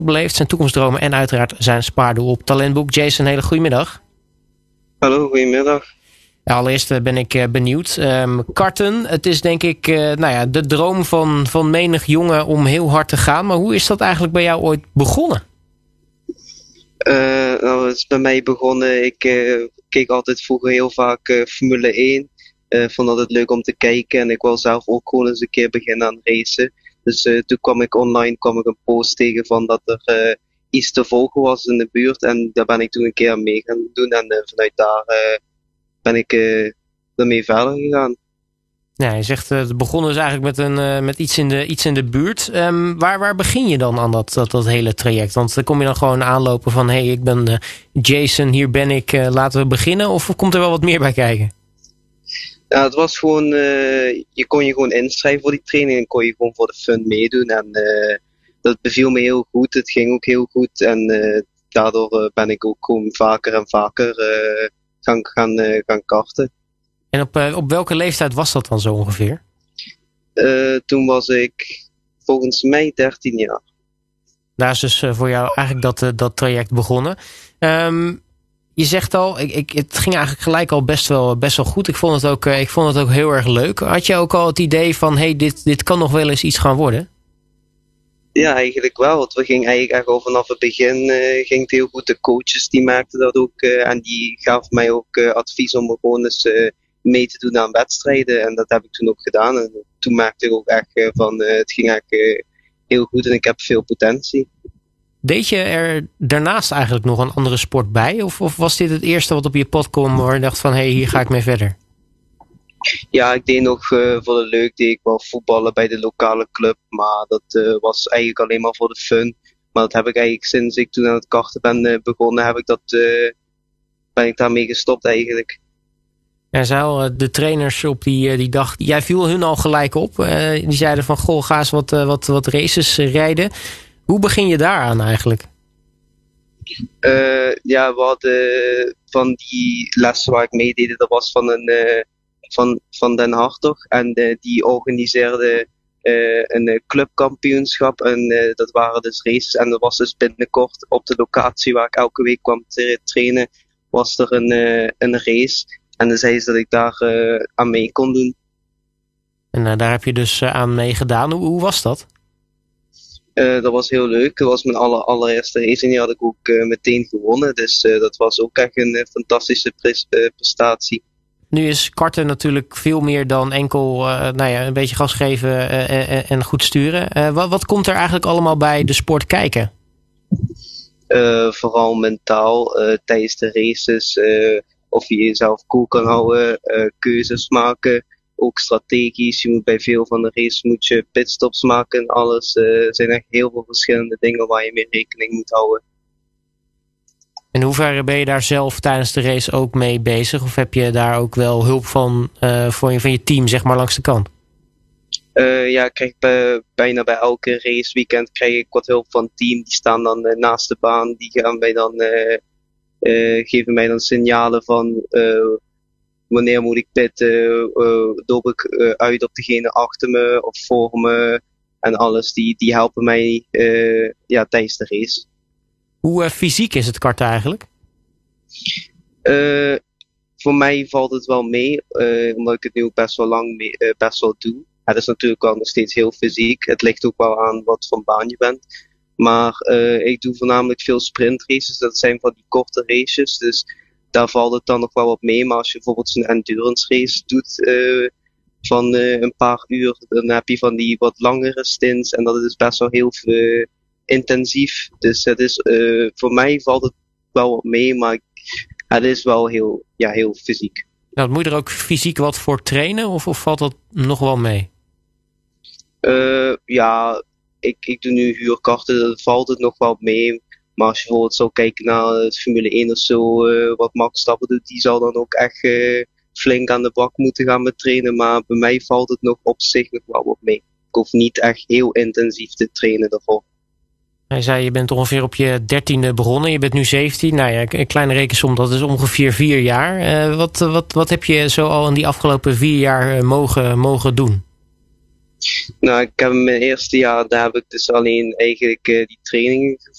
beleeft, zijn toekomstdromen en uiteraard zijn spaardoel op Talentboek. Jason, hele goedemiddag. Hallo, goedemiddag. Ja, allereerst ben ik benieuwd. Karten, het is denk ik de droom van menig jongen om heel hard te gaan. Maar hoe is dat eigenlijk bij jou ooit begonnen? Het is bij mij begonnen. Ik keek altijd vroeger heel vaak Formule 1. Vond dat het leuk om te kijken en ik wil zelf ook gewoon eens een keer beginnen aan racen. Dus toen kwam ik online een post tegen van dat er iets te volgen was in de buurt. En daar ben ik toen een keer aan mee gaan doen. En vanuit daar ben ik ermee verder gegaan. Ja, je zegt het begon dus eigenlijk met iets in de buurt. Waar begin je dan aan dat hele traject? Want dan kom je dan gewoon aanlopen van hey, ik ben Jason, hier ben ik, laten we beginnen. Of komt er wel wat meer bij kijken? Ja, het was gewoon, je kon je gewoon inschrijven voor die training en kon je gewoon voor de fun meedoen. En dat beviel me heel goed, het ging ook heel goed. En daardoor ben ik ook gewoon vaker en vaker gaan karten. En op welke leeftijd was dat dan zo ongeveer? Toen was ik volgens mij 13 jaar. Daar is dus voor jou eigenlijk dat traject begonnen. Je zegt al, het ging eigenlijk gelijk al best wel goed. Ik vond het ook heel erg leuk. Had je ook al het idee van, hey, dit kan nog wel eens iets gaan worden? Ja, eigenlijk wel. Want we gingen eigenlijk echt al vanaf het begin ging het heel goed. De coaches die maakten dat ook. En die gaven mij ook advies om gewoon eens mee te doen aan wedstrijden. En dat heb ik toen ook gedaan. En toen merkte ik ook echt van, het ging eigenlijk heel goed en ik heb veel potentie. Deed je er daarnaast eigenlijk nog een andere sport bij? Of was dit het eerste wat op je pad kwam waar je dacht van, hey, hier ga ik mee verder? Ja, ik deed nog voor de leuk, deed ik wel voetballen bij de lokale club. Maar dat was eigenlijk alleen maar voor de fun. Maar dat heb ik eigenlijk sinds ik toen aan het karten ben begonnen, ben ik daarmee gestopt eigenlijk. Ja, de trainers op die dag, jij viel hun al gelijk op. Die zeiden van, goh, ga eens wat races rijden. Hoe begin je daaraan eigenlijk? Ja, we hadden van die lessen waar ik meedeed, dat was van Den Hartog. En die organiseerde een clubkampioenschap. En dat waren dus races. En dat was dus binnenkort op de locatie waar ik elke week kwam te trainen, was er een race. En dan zei ze dat ik daar aan mee kon doen. En daar heb je dus aan meegedaan. Hoe was dat? Dat was heel leuk. Dat was mijn allereerste race en die had ik ook meteen gewonnen. Dus dat was ook echt een fantastische prestatie. Nu is karten natuurlijk veel meer dan enkel een beetje gas geven en goed sturen. Wat komt er eigenlijk allemaal bij de sport kijken? Vooral mentaal tijdens de races. Of je jezelf cool kan houden. Keuzes maken. Ook strategisch. Je moet bij veel van de races moet je pitstops maken en alles. Er zijn echt heel veel verschillende dingen waar je mee rekening moet houden. In hoeverre ben je daar zelf tijdens de race ook mee bezig? Of heb je daar ook wel hulp van je team, zeg maar, langs de kant? Ja, ik krijg bijna bij elke raceweekend krijg ik wat hulp van het team. Die staan dan naast de baan. Die gaan mij dan, geven mij dan signalen van wanneer moet ik pitten, loop ik uit op degene achter me of voor me en alles. Die helpen mij tijdens de race. Hoe fysiek is het karten eigenlijk? Voor mij valt het wel mee, omdat ik het nu ook best wel lang best wel doe. Het is natuurlijk wel nog steeds heel fysiek. Het ligt ook wel aan wat voor baan je bent. Maar ik doe voornamelijk veel sprintraces. Dat zijn van die korte races. Dus daar valt het dan nog wel wat mee. Maar als je bijvoorbeeld een endurance race doet van een paar uur, dan heb je van die wat langere stints. En dat is best wel heel intensief. Dus het is, voor mij valt het wel wat mee, maar het is wel heel fysiek. Nou, moet je er ook fysiek wat voor trainen of valt dat nog wel mee? Ja, ik doe nu huurkarten, dan valt het nog wel mee. Maar als je bijvoorbeeld zou kijken naar het Formule 1 of zo, wat Max Verstappen doet, die zal dan ook echt flink aan de bak moeten gaan met trainen. Maar bij mij valt het nog op zich nog wel wat mee. Ik hoef niet echt heel intensief te trainen daarvoor. Hij zei, je bent ongeveer op je 13e begonnen. Je bent nu 17. Nou ja, een kleine rekensom, dat is ongeveer 4 jaar. Wat heb je zo al in die afgelopen 4 jaar mogen doen? Nou, ik heb in mijn eerste jaar, daar heb ik dus alleen eigenlijk die trainingen